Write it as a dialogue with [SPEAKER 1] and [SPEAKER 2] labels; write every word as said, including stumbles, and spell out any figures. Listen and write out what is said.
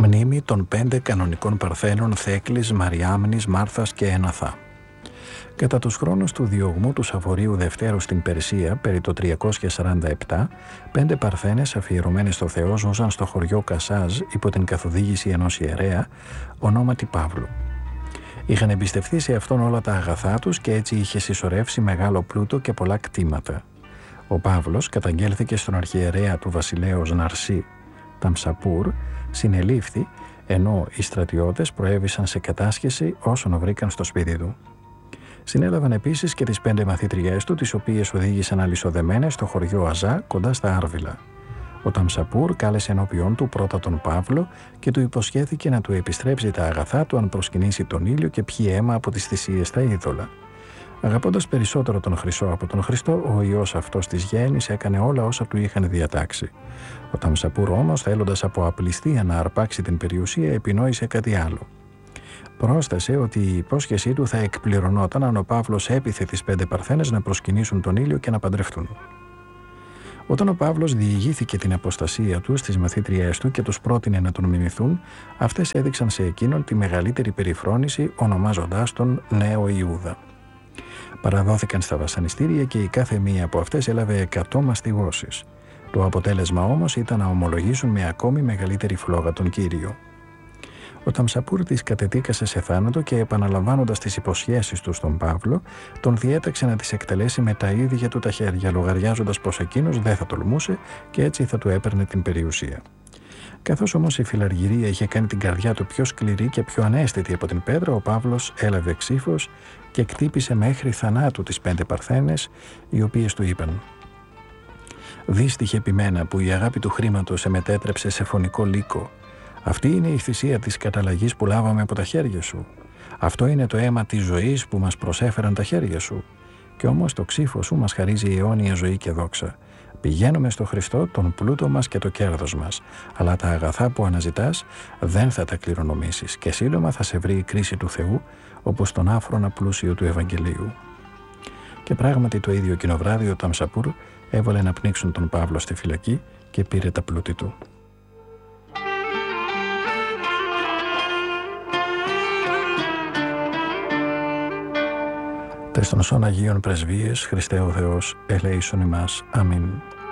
[SPEAKER 1] Μνήμη των πέντε κανονικών Παρθένων Θέκλης, Μαριάμνης, Μάρθας και Εναθά. Κατά τους χρόνους του διωγμού του Σαβορείου Δευτέρου στην Περσία, περί το τριακόσια σαράντα επτά, πέντε Παρθένες αφιερωμένες στο Θεό ζούσαν στο χωριό Κασάζ υπό την καθοδήγηση ενός ιερέα, ονόματι Παύλου. Είχαν εμπιστευτεί σε αυτόν όλα τα αγαθά τους και έτσι είχε συσσωρεύσει μεγάλο πλούτο και πολλά κτήματα. Ο Παύλος καταγγέλθηκε στον αρχιερέα του βασιλέως Ναρσί Ταμσαπούρ, συνελήφθη, ενώ οι στρατιώτες προέβησαν σε κατάσχεση όσων βρήκαν στο σπίτι του. Συνέλαβαν επίσης και τις πέντε μαθήτριές του, τις οποίες οδήγησαν αλυσοδεμένες στο χωριό Αζά, κοντά στα Άρβιλα. Ο Ταμσαπούρ κάλεσε ενώπιον του πρώτα τον Παύλο και του υποσχέθηκε να του επιστρέψει τα αγαθά του αν προσκυνήσει τον ήλιο και πιει αίμα από τις θυσίες στα είδωλα. Αγαπώντας περισσότερο τον Χρυσό από τον Χριστό, ο Υιός αυτός της γέννης έκανε όλα όσα του είχαν διατάξει. Ο Ταμσαπούρ όμως, θέλοντας από απληστία να αρπάξει την περιουσία, επινόησε κάτι άλλο. Πρόσθεσε ότι η υπόσχεσή του θα εκπληρωνόταν αν ο Παύλος έπειθε τις πέντε Παρθένες να προσκυνήσουν τον ήλιο και να παντρευτούν. Όταν ο Παύλος διηγήθηκε την αποστασία του στις μαθήτριές του και τους πρότεινε να τον μιμηθούν, αυτές έδειξαν σε εκείνον τη μεγαλύτερη περιφρόνηση, ονομάζοντάς τον Νέο Ιούδα. Παραδόθηκαν στα βασανιστήρια και η κάθε μία από αυτές έλαβε εκατό μαστιγώσεις. Το αποτέλεσμα όμως ήταν να ομολογήσουν με ακόμη μεγαλύτερη φλόγα τον Κύριο. Ο Ταμσαπούρ της κατετίκασε σε θάνατο και, επαναλαμβάνοντας τις υποσχέσεις του στον Παύλο, τον διέταξε να τις εκτελέσει με τα ίδια του τα χέρια, λογαριάζοντας πως εκείνος δεν θα τολμούσε και έτσι θα του έπαιρνε την περιουσία. Καθώς όμως η φιλαργυρία είχε κάνει την καρδιά του πιο σκληρή και πιο ανέστητη από την πέτρα, ο Παύλος έλαβε ξύφος και κτύπησε μέχρι θανάτου τις πέντε Παρθένες, οι οποίες του είπαν: «Δύστιχε επιμένα που η αγάπη του χρήματος σε μετέτρεψε σε φωνικό λύκο. Αυτή είναι η θυσία της καταλλαγής που λάβαμε από τα χέρια σου. Αυτό είναι το αίμα της ζωής που μας προσέφεραν τα χέρια σου. Και όμως το ξύφο σου μας χαρίζει αιώνια ζωή και δόξα. Πηγαίνουμε στο Χριστό τον πλούτο μας και το κέρδος μας, αλλά τα αγαθά που αναζητάς δεν θα τα κληρονομήσεις και σύντομα θα σε βρει η κρίση του Θεού, όπως τον άφρονα πλούσιο του Ευαγγελίου». Και πράγματι το ίδιο κοινοβράδυ ο Ταμσαπούρ έβαλε να πνίξουν τον Παύλο στη φυλακή και πήρε τα πλούτη του. Τες των σών Αγίων Πρεσβείες, Χριστέ ο Θεός, ελέησον ημάς. Αμήν.